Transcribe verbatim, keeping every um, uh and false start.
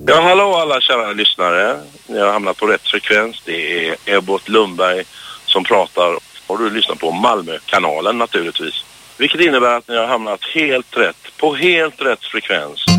Ja, hallå alla kära lyssnare. Ni har hamnat på rätt frekvens. Det är Ebbot Lundberg som pratar. Och du lyssnar på Malmö-kanalen naturligtvis. Vilket innebär att ni har hamnat helt rätt, på helt rätt frekvens.